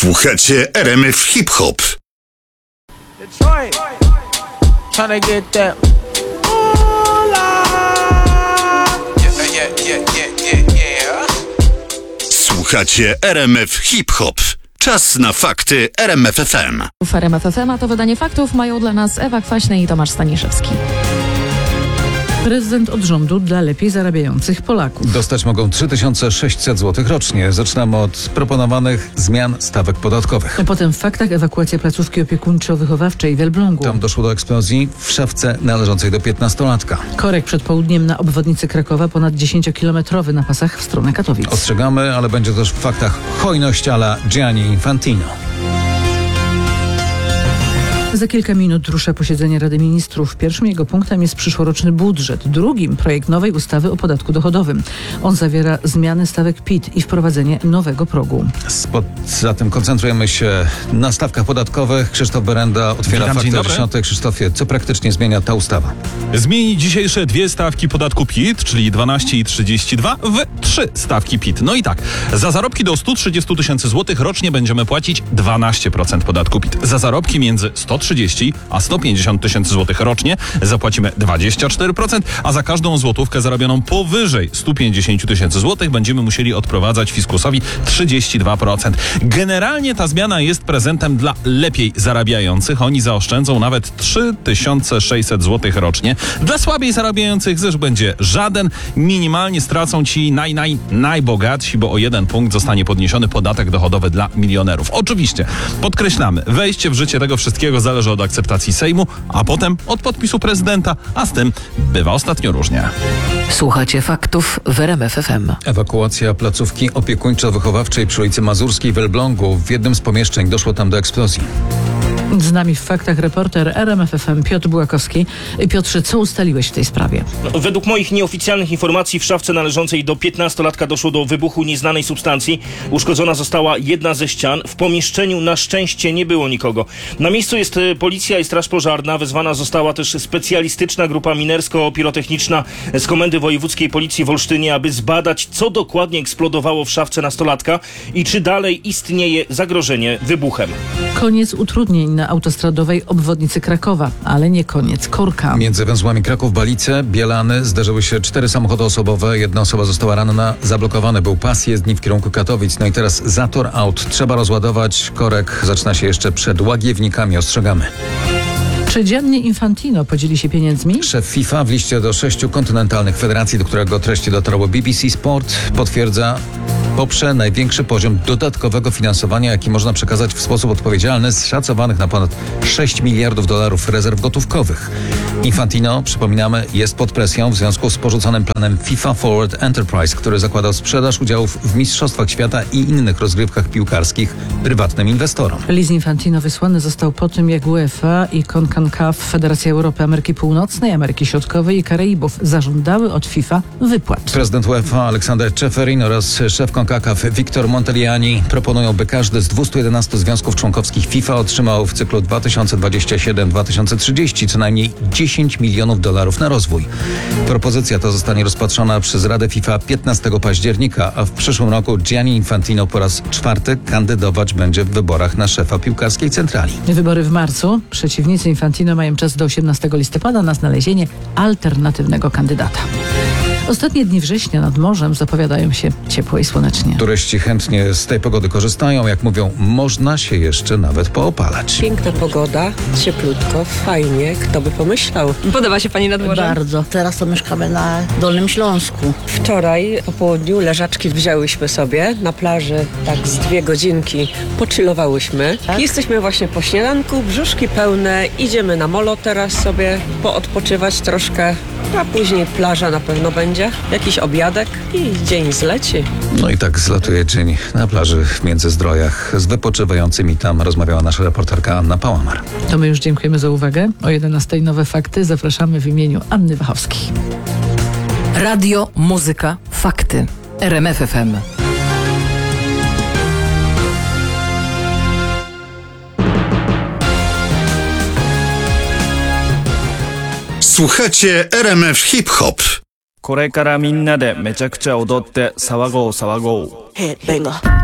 Słuchacie RMF Hip Hop. Detroit, tryna get that. Słuchacie RMF Hip Hop. Czas na fakty RMF FM. W RMF FM, a to wydanie faktów mają dla nas Ewa Kwaśny i Tomasz Staniszewski. Prezydent od rządu dla lepiej zarabiających Polaków. Dostać mogą 3600 zł rocznie. Zaczynamy od proponowanych zmian stawek podatkowych. A potem w faktach ewakuacja placówki opiekuńczo-wychowawczej w Elblągu. Tam doszło do eksplozji w szafce należącej do 15-latka. Korek przed południem na obwodnicy Krakowa, ponad 10-kilometrowy na pasach w stronę Katowic. Ostrzegamy, ale będzie też w faktach hojność a la Gianni Infantino. Za kilka minut rusza posiedzenie Rady Ministrów. Pierwszym jego punktem jest przyszłoroczny budżet. Drugim projekt nowej ustawy o podatku dochodowym. On zawiera zmiany stawek PIT i wprowadzenie nowego progu. Zatem koncentrujemy się na stawkach podatkowych. Krzysztof Berenda otwiera Witam, fakty o 10. Krzysztofie, co praktycznie zmienia ta ustawa? Zmieni dzisiejsze dwie stawki podatku PIT, czyli 12 i 32, w 3 stawki PIT. No i tak, za zarobki do 130 tysięcy złotych rocznie będziemy płacić 12% podatku PIT. Za zarobki między 130 a 150 tysięcy złotych rocznie zapłacimy 24%, a za każdą złotówkę zarobioną powyżej 150 tysięcy złotych będziemy musieli odprowadzać fiskusowi 32%. Generalnie ta zmiana jest prezentem dla lepiej zarabiających. Oni zaoszczędzą nawet 3600 złotych rocznie. Dla słabiej zarabiających zysk będzie żaden. Minimalnie stracą ci najbogatsi, bo o 1 punkt zostanie podniesiony podatek dochodowy dla milionerów. Oczywiście, podkreślamy, wejście w życie tego wszystkiego zależy od akceptacji Sejmu, a potem od podpisu prezydenta, a z tym bywa ostatnio różnie. Słuchacie faktów w RMF FM. Ewakuacja placówki opiekuńczo-wychowawczej przy ulicy Mazurskiej w Elblągu. W jednym z pomieszczeń doszło tam do eksplozji. Z nami w faktach reporter RMF FM Piotr Bułakowski. Piotrze, co ustaliłeś w tej sprawie? Według moich nieoficjalnych informacji w szafce należącej do 15-latka doszło do wybuchu nieznanej substancji. Uszkodzona została jedna ze ścian. W pomieszczeniu na szczęście nie było nikogo. Na miejscu jest policja i straż pożarna. Wezwana została też specjalistyczna grupa minersko-pirotechniczna z Komendy Wojewódzkiej Policji w Olsztynie, aby zbadać, co dokładnie eksplodowało w szafce nastolatka i czy dalej istnieje zagrożenie wybuchem. Koniec utrudnień na autostradowej obwodnicy Krakowa, ale nie koniec korka. Między węzłami Kraków-Balice, Bielany zderzyły się 4 samochody osobowe. Jedna osoba została ranna. Zablokowany był pas jezdni w kierunku Katowic. No i teraz zator aut. Trzeba rozładować. Korek zaczyna się jeszcze przed Łagiewnikami. Ostrzegamy. Czy Gianni Infantino podzieli się pieniędzmi? Szef FIFA w liście do 6 kontynentalnych federacji, do którego treści dotarło BBC Sport, potwierdza, poprze największy poziom dodatkowego finansowania, jaki można przekazać w sposób odpowiedzialny z szacowanych na ponad 6 miliardów dolarów rezerw gotówkowych. Infantino, przypominamy, jest pod presją w związku z porzuconym planem FIFA Forward Enterprise, który zakładał sprzedaż udziałów w Mistrzostwach Świata i innych rozgrywkach piłkarskich prywatnym inwestorom. List Infantino wysłany został po tym, jak UEFA i CONCACAF, Federacja Europy, Ameryki Północnej, Ameryki Środkowej i Karaibów zażądały od FIFA wypłat. Prezydent UEFA Aleksander Czeferin oraz szef CONCACAF Victor Montagliani proponują, by każdy z 211 związków członkowskich FIFA otrzymał w cyklu 2027-2030 co najmniej 10 milionów dolarów na rozwój. Propozycja ta zostanie rozpatrzona przez Radę FIFA 15 października, a w przyszłym roku Gianni Infantino po raz 4 kandydować będzie w wyborach na szefa piłkarskiej centrali. Wybory w marcu. Przeciwnicy Infantino mają czas do 18 listopada na znalezienie alternatywnego kandydata. Ostatnie dni września nad morzem zapowiadają się ciepło i słonecznie. Turyści chętnie z tej pogody korzystają. Jak mówią, można się jeszcze nawet poopalać. Piękna pogoda, cieplutko, fajnie. Kto by pomyślał? Podoba się pani nad morzem? Bardzo. Teraz to mieszkamy na Dolnym Śląsku. Wczoraj po południu leżaczki wzięłyśmy sobie na plaży, tak z 2 godzinki pochillowałyśmy. Tak? Jesteśmy właśnie po śniadanku, brzuszki pełne, idziemy na molo teraz sobie poodpoczywać troszkę, a później plaża na pewno będzie, jakiś obiadek i dzień zleci. No i tak zlatuje dzień na plaży w Międzyzdrojach. Z wypoczywającymi tam rozmawiała nasza reporterka Anna Pałamar. To my już dziękujemy za uwagę. O 11 nowe fakty zapraszamy w imieniu Anny Wachowskiej. Radio, muzyka, fakty. RMF FM. Słuchacie RMF Hip Hop. これからみんなでめちゃくちゃ踊って騒ごう騒ごう。 Headbanger.